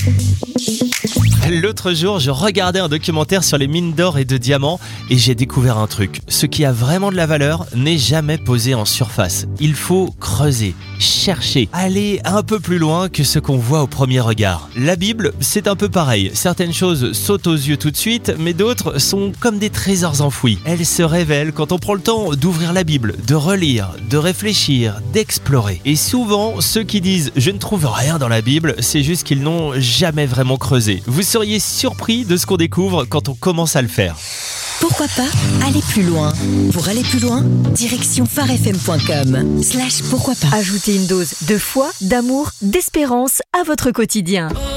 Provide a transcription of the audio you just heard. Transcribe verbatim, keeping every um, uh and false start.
L'autre jour, je regardais un documentaire sur les mines d'or et de diamants et j'ai découvert un truc. Ce qui a vraiment de la valeur n'est jamais posé en surface. Il faut creuser, chercher, aller un peu plus loin que ce qu'on voit au premier regard. La Bible, c'est un peu pareil. Certaines choses sautent aux yeux tout de suite, mais d'autres sont comme des trésors enfouis. Elles se révèlent quand on prend le temps d'ouvrir la Bible, de relire, de réfléchir, d'explorer. Et souvent, ceux qui disent « je ne trouve rien dans la Bible », c'est juste qu'ils n'ont jamais vraiment creusé. Vous seriez surpris de ce qu'on découvre quand on commence à le faire. Pourquoi pas aller plus loin? Pour aller plus loin, direction farfm point com slash pourquoi pas. Ajoutez une dose de foi, d'amour, d'espérance à votre quotidien.